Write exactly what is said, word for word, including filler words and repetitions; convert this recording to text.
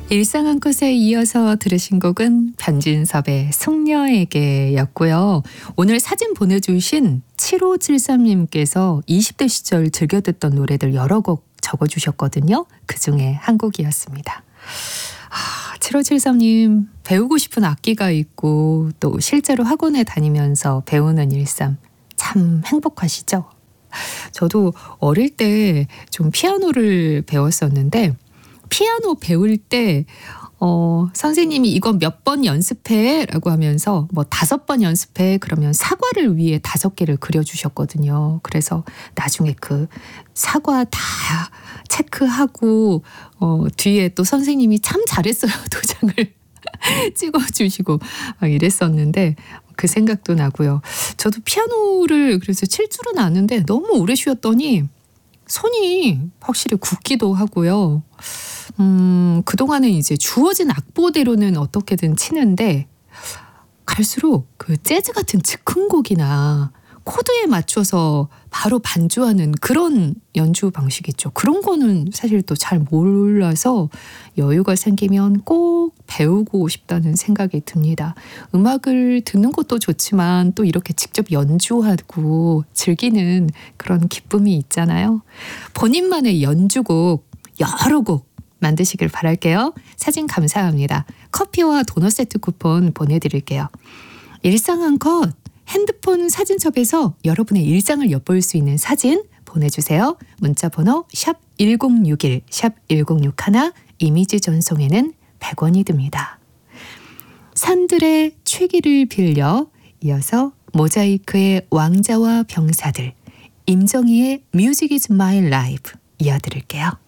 일상 한 컷에 이어서 들으신 곡은 변진섭의 숙녀에게였고요. 오늘 사진 보내주신 칠오칠삼님께서 이십 대 시절 즐겨 듣던 노래들 여러 곡 적어주셨거든요. 그중에 한 곡이었습니다. 아, 칠오칠삼님 배우고 싶은 악기가 있고 또 실제로 학원에 다니면서 배우는 일상 참 행복하시죠? 저도 어릴 때 좀 피아노를 배웠었는데 피아노 배울 때 어, 선생님이 이건 몇 번 연습해 라고 하면서 뭐 다섯 번 연습해 그러면 사과를 위에 다섯 개를 그려주셨거든요. 그래서 나중에 그 사과 다 체크하고 어, 뒤에 또 선생님이 참 잘했어요 도장을 찍어주시고 막 이랬었는데 그 생각도 나고요. 저도 피아노를 그래서 칠 줄은 아는데 너무 오래 쉬었더니 손이 확실히 굳기도 하고요. 음, 그동안은 이제 주어진 악보대로는 어떻게든 치는데 갈수록 그 재즈 같은 즉흥곡이나 코드에 맞춰서 바로 반주하는 그런 연주 방식 있죠. 그런 거는 사실 또 잘 몰라서 여유가 생기면 꼭 배우고 싶다는 생각이 듭니다. 음악을 듣는 것도 좋지만 또 이렇게 직접 연주하고 즐기는 그런 기쁨이 있잖아요. 본인만의 연주곡 여러 곡 만드시길 바랄게요. 사진 감사합니다. 커피와 도넛 세트 쿠폰 보내드릴게요. 일상 한 컷 핸드폰 사진첩에서 여러분의 일상을 엿볼 수 있는 사진 보내주세요. 문자번호 샵 일공육일, 샵 일공육일, 이미지 전송에는 백 원이 듭니다. 산들의 취기를 빌려 이어서 모자이크의 왕자와 병사들, 임정희의 Music is my life 이어드릴게요.